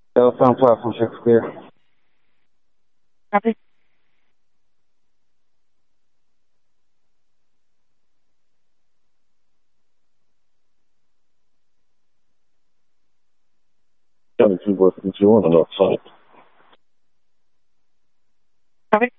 Telephone platform check clear. Copy. County 2 West, you on and outside. Copy.